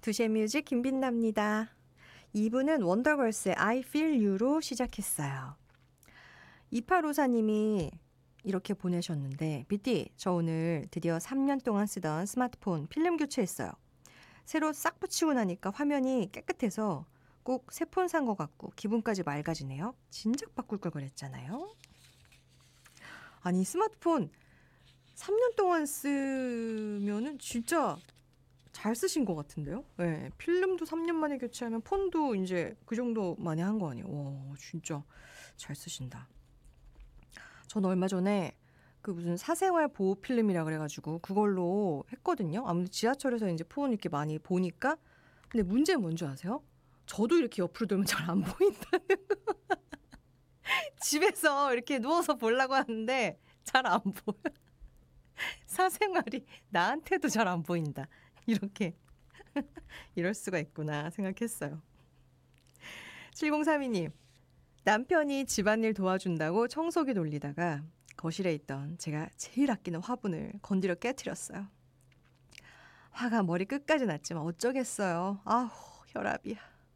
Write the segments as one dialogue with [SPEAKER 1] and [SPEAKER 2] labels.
[SPEAKER 1] 두시의 뮤직 김빛납니다. 2부는 원더걸스의 I Feel You로 시작했어요. 2854님이 이렇게 보내셨는데 삐띠, 저 오늘 드디어 3년 동안 쓰던 스마트폰 필름 교체했어요. 새로 싹 붙이고 나니까 화면이 깨끗해서 꼭 새 폰 산 것 같고 기분까지 맑아지네요. 진작 바꿀 걸 그랬잖아요. 아니 스마트폰 3년 동안 쓰면은 진짜 잘 쓰신 것 같은데요? 네, 필름도 3년 만에 교체하면 폰도 이제 그 정도 만에 한 거 아니에요? 와, 진짜 잘 쓰신다. 전 얼마 전에 그 무슨 사생활 보호 필름이라 그래가지고 그걸로 했거든요. 아무래도 지하철에서 이제 폰 이렇게 많이 보니까. 근데 문제는 뭔지 아세요? 저도 이렇게 옆으로 돌면 잘 안 보인다는 거. 집에서 이렇게 누워서 보려고 하는데 잘 안 보여. 사생활이 나한테도 잘 안 보인다. 이렇게 이럴 수가 있구나 생각했어요. 7032님, 남편이 집안일 도와준다고 청소기 돌리다가 거실에 있던 제가 제일 아끼는 화분을 건드려 깨트렸어요. 화가 머리 끝까지 났지만 어쩌겠어요. 아우, 혈압이야.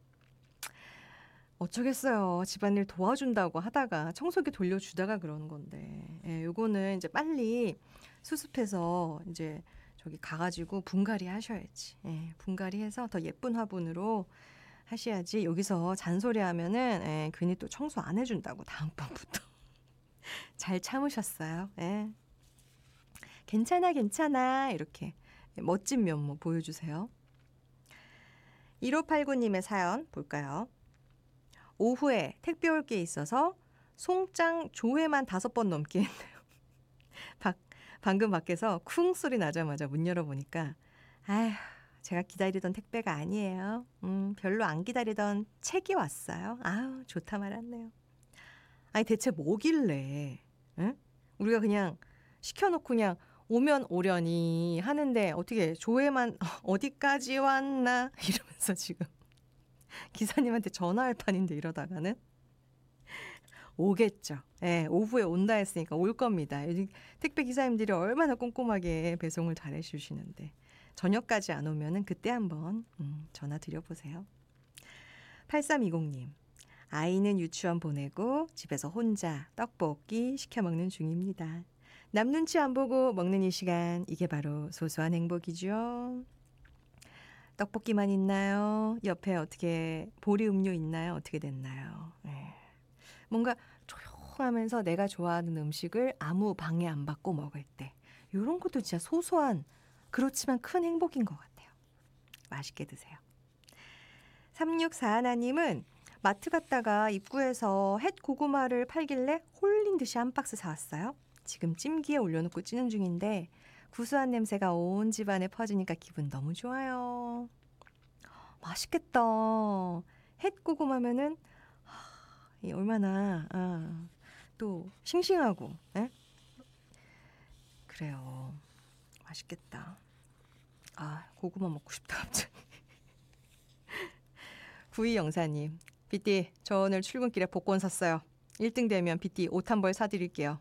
[SPEAKER 1] 어쩌겠어요. 집안일 도와준다고 하다가 청소기 돌려주다가 그러는 건데. 예, 요거는 이제 빨리 수습해서 이제 저기 가가지고 분갈이 하셔야지. 예, 분갈이 해서 더 예쁜 화분으로 하셔야지. 여기서 잔소리 하면은 예, 괜히 또 청소 안 해준다고 다음번부터. 잘 참으셨어요. 예. 괜찮아, 괜찮아. 이렇게 멋진 면모 보여주세요. 1589님의 사연 볼까요? 오후에 택배 올 게 있어서 송장 조회만 5번 넘게 했네요. 방금 밖에서 쿵 소리 나자마자 문 열어보니까 아휴, 제가 기다리던 택배가 아니에요. 별로 안 기다리던 책이 왔어요. 아우, 좋다 말았네요. 아니 대체 뭐길래 응? 우리가 그냥 시켜놓고 그냥 오면 오려니 하는데 어떻게 조회만 어디까지 왔나 이러면서 지금 기사님한테 전화할 판인데 이러다가는 오겠죠. 예, 오후에 온다 했으니까 올 겁니다. 택배 기사님들이 얼마나 꼼꼼하게 배송을 잘 해주시는데 저녁까지 안 오면은 그때 한번 전화 드려보세요. 8320님, 아이는 유치원 보내고 집에서 혼자 떡볶이 시켜 먹는 중입니다. 남 눈치 안 보고 먹는 이 시간, 이게 바로 소소한 행복이죠. 떡볶이만 있나요? 옆에 어떻게 보리 음료 있나요? 어떻게 됐나요? 네. 뭔가 조용하면서 내가 좋아하는 음식을 아무 방해 안 받고 먹을 때 이런 것도 진짜 소소한 그렇지만 큰 행복인 것 같아요. 맛있게 드세요. 3641님은 마트 갔다가 입구에서 햇 고구마를 팔길래 홀린 듯이 한 박스 사왔어요. 지금 찜기에 올려놓고 찌는 중인데 구수한 냄새가 온 집안에 퍼지니까 기분 너무 좋아요. 맛있겠다. 햇 고구마면은 얼마나 또 싱싱하고 에? 그래요. 맛있겠다. 아, 고구마 먹고 싶다 갑자기. 9204님, 삐띠, 저 오늘 출근길에 복권 샀어요. 1등 되면 삐띠 옷 한 벌 사드릴게요.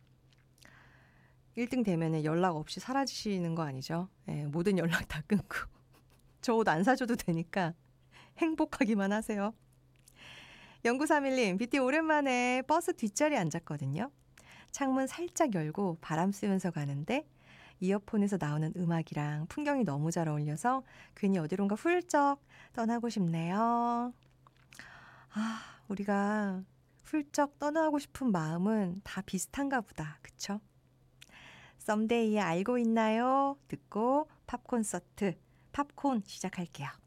[SPEAKER 1] 1등 되면 연락 없이 사라지시는 거 아니죠? 예, 모든 연락 다 끊고 저 옷 안 사줘도 되니까 행복하기만 하세요. 0931님, 삐띠 오랜만에 버스 뒷자리에 앉았거든요. 창문 살짝 열고 바람 쐬면서 가는데 이어폰에서 나오는 음악이랑 풍경이 너무 잘 어울려서 괜히 어디론가 훌쩍 떠나고 싶네요. 아, 우리가 훌쩍 떠나고 싶은 마음은 다 비슷한가 보다. 그쵸? 썸데이에 알고 있나요? 듣고 팝콘서트, 팝콘 시작할게요.